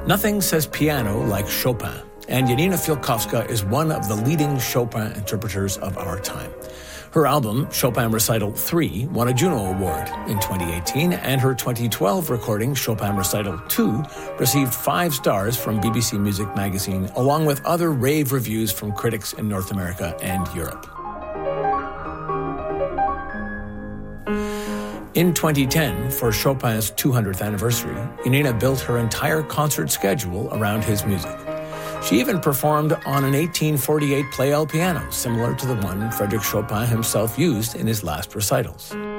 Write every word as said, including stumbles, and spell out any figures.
Nothing says piano like Chopin, and Janina Fialkowska is one of the leading Chopin interpreters of our time. Her album, Chopin Recital three, won a Juno Award in twenty eighteen, and her twenty twelve recording, Chopin Recital two, received five stars from B B C Music Magazine, along with other rave reviews from critics in North America and Europe. In twenty ten, for Chopin's two hundredth anniversary, Janina built her entire concert schedule around his music. She even performed on an eighteen forty-eight Pleyel piano, similar to the one Frédéric Chopin himself used in his last recitals.